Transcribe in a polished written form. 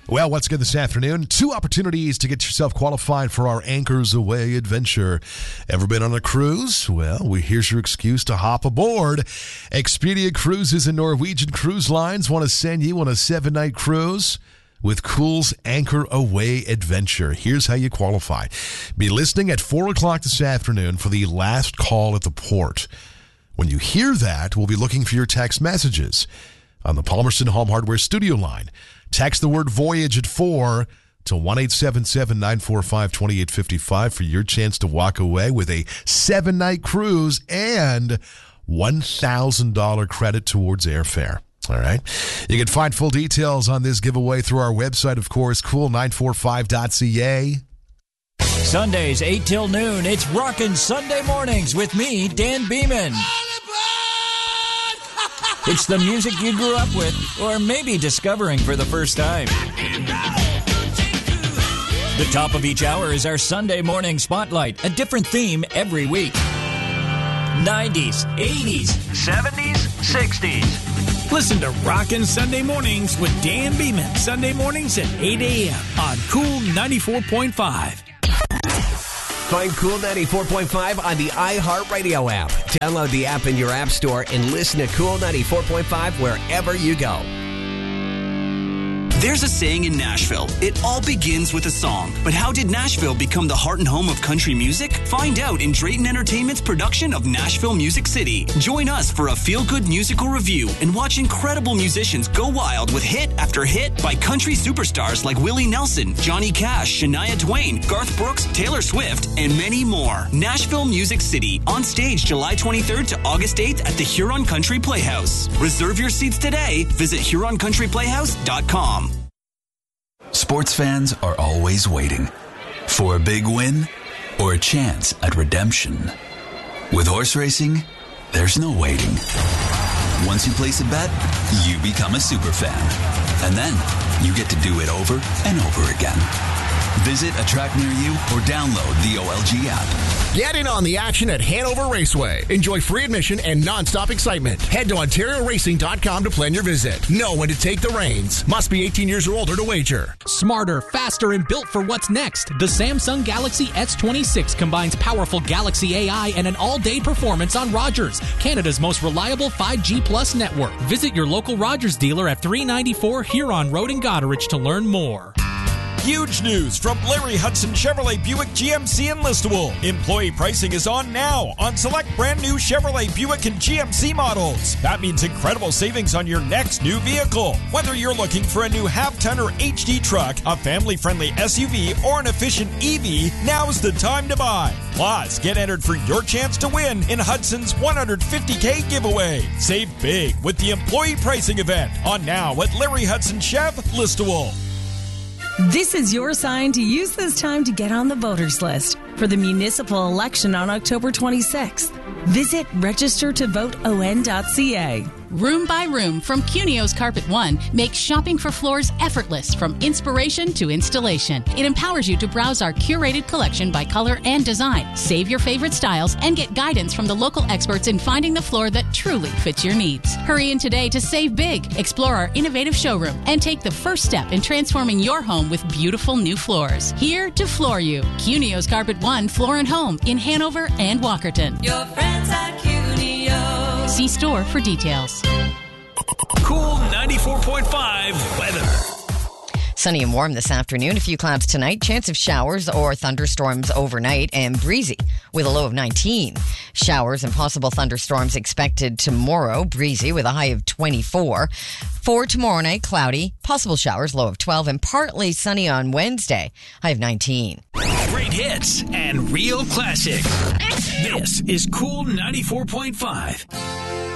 Well, what's good this afternoon? 2 opportunities to get yourself qualified for our Anchors Away adventure. Ever been on a cruise? Well, here's your excuse to hop aboard. Expedia Cruises and Norwegian Cruise Lines want to send you on a 7-night cruise with Cool's Anchor Away adventure. Here's how you qualify. Be listening at 4 o'clock this afternoon for the last call at the port. When you hear that, we'll be looking for your text messages on the Palmerston Home Hardware studio line. Text the word voyage at 4 to 1-877-945-2855 for your chance to walk away with a 7-night cruise and $1,000 credit towards airfare. All right. You can find full details on this giveaway through our website, of course, cool945.ca. Sundays, 8 till noon. It's Rockin' Sunday Mornings with me, Dan Beeman. It's the music you grew up with, or maybe discovering for the first time. The top of each hour is our Sunday morning spotlight, a different theme every week. 90s, 80s, 70s, 60s. Listen to Rockin' Sunday Mornings with Dan Beeman, Sunday mornings at 8 a.m. on Cool 94.5. Find Cool 94.5 on the iHeartRadio app. Download the app in your app store and listen to Cool 94.5 wherever you go. There's a saying in Nashville, it all begins with a song. But how did Nashville become the heart and home of country music? Find out in Drayton Entertainment's production of Nashville Music City. Join us for a feel-good musical review and watch incredible musicians go wild with hit after hit by country superstars like Willie Nelson, Johnny Cash, Shania Twain, Garth Brooks, Taylor Swift, and many more. Nashville Music City, on stage July 23rd to August 8th at the Huron Country Playhouse. Reserve your seats today. Visit HuronCountryPlayhouse.com. Sports fans are always waiting for a big win or a chance at redemption. With horse racing, there's no waiting. Once you place a bet, you become a super fan. And then you get to do it over and over again. Visit a track near you or download the OLG app. Get in on the action at Hanover Raceway. Enjoy free admission and non-stop excitement. Head to OntarioRacing.com to plan your visit. Know when to take the reins. Must be 18 years or older to wager. Smarter, faster, and built for what's next. The Samsung Galaxy S26 combines powerful Galaxy AI and an all-day performance on Rogers, Canada's most reliable 5G Plus network. Visit your local Rogers dealer at 394 Huron Road in Goderich to learn more. Huge news from Larry Hudson Chevrolet Buick GMC in Listowel. Employee pricing is on now on select brand new Chevrolet Buick and GMC models. That means incredible savings on your next new vehicle. Whether you're looking for a new half-ton or HD truck, a family-friendly SUV, or an efficient EV, now's the time to buy. Plus, get entered for your chance to win in Hudson's $150K giveaway. Save big with the employee pricing event on now at Larry Hudson Chev, Listowel. This is your sign to use this time to get on the voters list for the municipal election on October 26th. Visit registertovoteon.ca. Room by Room from Cunio's Carpet One makes shopping for floors effortless from inspiration to installation. It empowers you to browse our curated collection by color and design, save your favorite styles, and get guidance from the local experts in finding the floor that truly fits your needs. Hurry in today to save big, explore our innovative showroom, and take the first step in transforming your home with beautiful new floors. Here to floor you. Cunio's Carpet One Floor and Home in Hanover and Walkerton. Your friends at Cunio. See store for details. Cool 94.5 weather. Sunny and warm this afternoon. A few clouds tonight. Chance of showers or thunderstorms overnight and breezy with a low of 19. Showers and possible thunderstorms expected tomorrow. Breezy with a high of 24. For tomorrow night, cloudy. Possible showers, low of 12. And partly sunny on Wednesday. High of 19. Great hits and real classics. This is Cool 94.5.